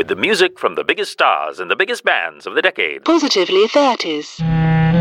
with the music from the biggest stars and the biggest bands of the decade. Positively 30s.